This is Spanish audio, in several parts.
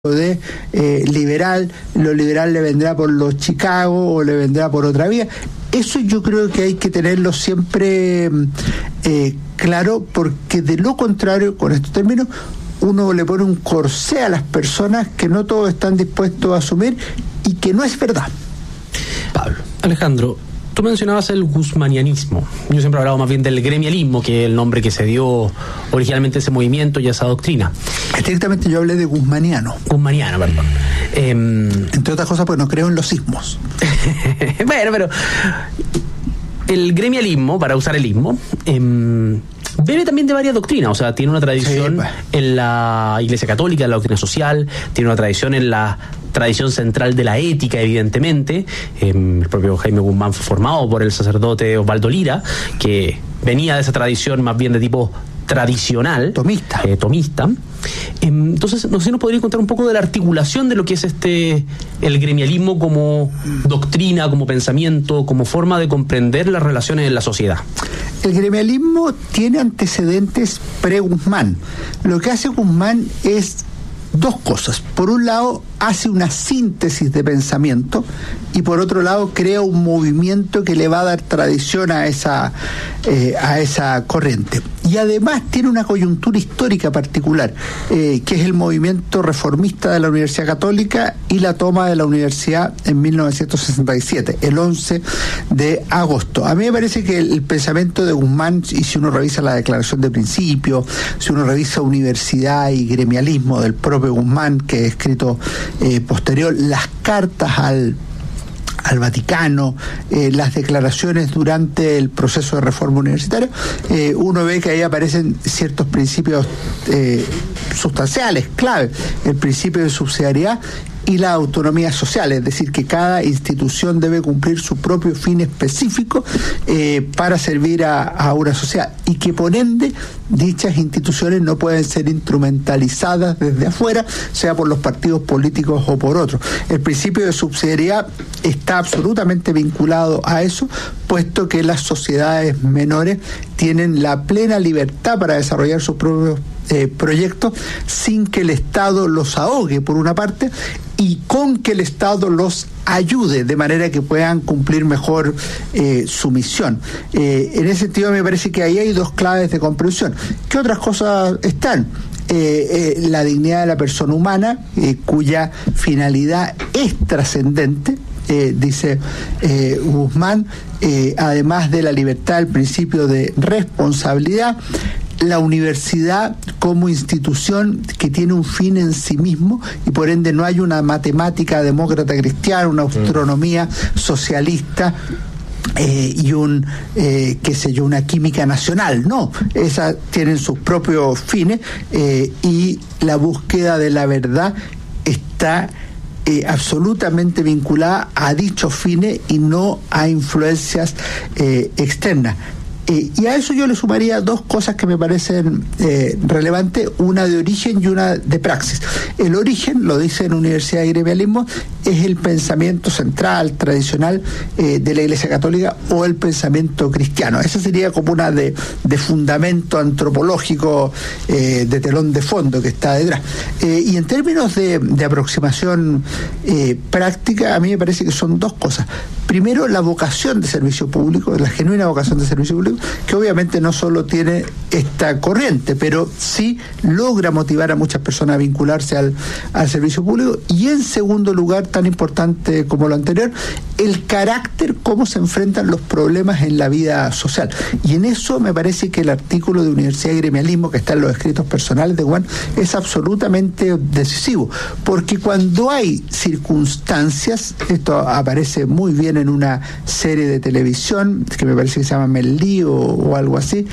de liberal, lo liberal le vendrá por los Chicago o le vendrá por otra vía. Eso yo creo que hay que tenerlo siempre claro, porque de lo contrario, con estos términos, uno le pone un corsé a las personas que no todos están dispuestos a asumir y que no es verdad. Pablo, Alejandro, tú mencionabas el guzmanianismo. Yo siempre he hablado más bien del gremialismo, que es el nombre que se dio originalmente a ese movimiento y a esa doctrina. Estrictamente yo hablé de guzmaniano. Guzmaniano, perdón. Entre otras cosas, pues no creo en los sismos. Bueno, pero el gremialismo, para usar el ismo, bebe también de varias doctrinas. O sea, tiene una tradición en la Iglesia Católica, en la doctrina social, tiene una tradición en la tradición central de la ética, evidentemente. El propio Jaime Guzmán fue formado por el sacerdote Osvaldo Lira, que venía de esa tradición más bien de tipo tradicional, tomista. Entonces, no sé si nos podría contar un poco de la articulación de lo que es el gremialismo como doctrina, como pensamiento, como forma de comprender las relaciones en la sociedad. El gremialismo tiene antecedentes pre-Guzmán. Lo que hace Guzmán es dos cosas. Por un lado, hace una síntesis de pensamiento y por otro lado crea un movimiento que le va a dar tradición a esa corriente. Y además tiene una coyuntura histórica particular, que es el movimiento reformista de la Universidad Católica y la toma de la universidad en 1967, el 11 de agosto. A mí me parece que el pensamiento de Guzmán, y si uno revisa la declaración de principios, si uno revisa universidad y gremialismo del propio Guzmán, que he escrito posterior, las cartas al Vaticano, las declaraciones durante el proceso de reforma universitaria, uno ve que ahí aparecen ciertos principios sustanciales, clave, el principio de subsidiariedad y la autonomía social, es decir, que cada institución debe cumplir su propio fin específico para servir a una sociedad, y que por ende dichas instituciones no pueden ser instrumentalizadas desde afuera, sea por los partidos políticos o por otros. El principio de subsidiariedad está absolutamente vinculado a eso, puesto que las sociedades menores tienen la plena libertad para desarrollar sus propios proyectos sin que el Estado los ahogue, por una parte, y con que el Estado los ayude de manera que puedan cumplir mejor su misión. En ese sentido me parece que ahí hay dos claves de comprensión. ¿Qué otras cosas están? La dignidad de la persona humana, cuya finalidad es trascendente, dice Guzmán, además de la libertad, el principio de responsabilidad, la universidad como institución que tiene un fin en sí mismo y por ende no hay una matemática demócrata cristiana, una astronomía socialista y una química nacional. No, esas tienen sus propios fines y la búsqueda de la verdad está absolutamente vinculada a dichos fines y no a influencias externas. Y a eso yo le sumaría dos cosas que me parecen relevantes, una de origen y una de praxis. El origen, lo dice en Universidad de Gremialismo, es el pensamiento central, tradicional de la Iglesia Católica o el pensamiento cristiano. Esa sería como una de fundamento antropológico, de telón de fondo que está detrás. Y en términos de aproximación práctica, a mí me parece que son dos cosas. Primero, la vocación de servicio público, la genuina vocación de servicio público, que obviamente no solo tiene esta corriente, pero sí logra motivar a muchas personas a vincularse al servicio público. Y en segundo lugar, tan importante como lo anterior, el carácter, cómo se enfrentan los problemas en la vida social. Y en eso me parece que el artículo de Universidad y Gremialismo, que está en los escritos personales de Juan, es absolutamente decisivo, porque cuando hay circunstancias, esto aparece muy bien en una serie de televisión que me parece que se llama Melí o algo así,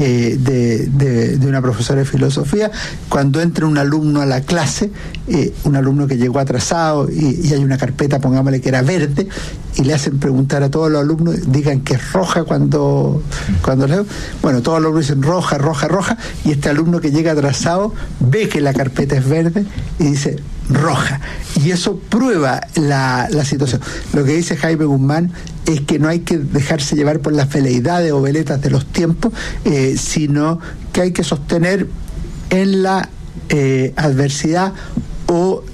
de una profesora de filosofía, cuando entra un alumno a la clase, un alumno que llegó atrasado y hay una carpeta, pongámosle que era verde, y le hacen preguntar a todos los alumnos, digan que es roja cuando leo. Bueno, todos los alumnos dicen roja, roja, roja, y este alumno que llega atrasado ve que la carpeta es verde y dice roja, y eso prueba la situación. Lo que dice Jaime Guzmán es que no hay que dejarse llevar por las veleidades o veletas de los tiempos, sino que hay que sostener en la adversidad o